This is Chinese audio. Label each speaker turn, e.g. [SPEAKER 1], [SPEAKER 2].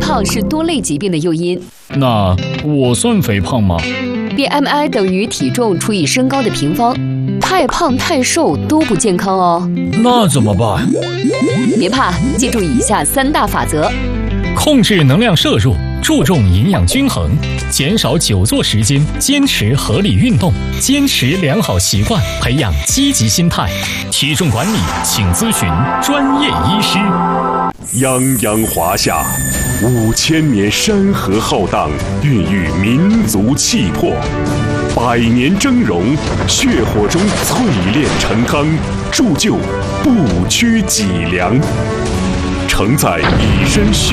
[SPEAKER 1] 胖是多类疾病的诱因。
[SPEAKER 2] 那我算肥胖吗？
[SPEAKER 1] BMI 等于体重除以身高的平方，太胖太瘦都不健康哦。
[SPEAKER 2] 那怎么办？
[SPEAKER 1] 别怕，记住以下3大法则：
[SPEAKER 2] 控制能量摄入，注重营养均衡，减少久坐时间，坚持合理运动，坚持良好习惯，培养积极心态。体重管理，请咨询专业医师。
[SPEAKER 3] 泱泱华夏，5000年山河浩荡，孕育民族气魄；100年峥嵘，血火中淬炼成钢，铸就不屈脊梁。承载以身